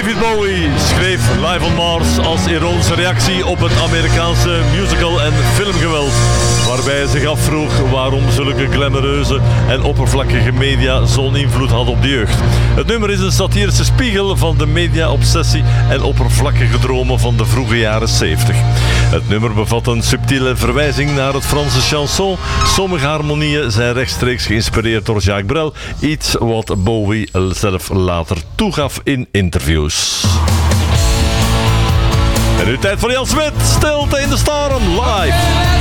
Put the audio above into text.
David Bowie schreef Live on Mars als ironische reactie op het Amerikaanse musical- en filmgeweld, waarbij hij zich afvroeg waarom zulke glamoureuze en oppervlakkige media zo'n invloed hadden op de jeugd. Het nummer is een satirische spiegel van de media-obsessie en oppervlakkige dromen van de vroege jaren 70. Het nummer bevat een subtiele verwijzing naar het Franse chanson. Sommige harmonieën zijn rechtstreeks geïnspireerd door Jacques Brel, iets wat Bowie zelf later toegaf in interviews. En nu tijd voor Jan Smit, Stilte in de Storm, live.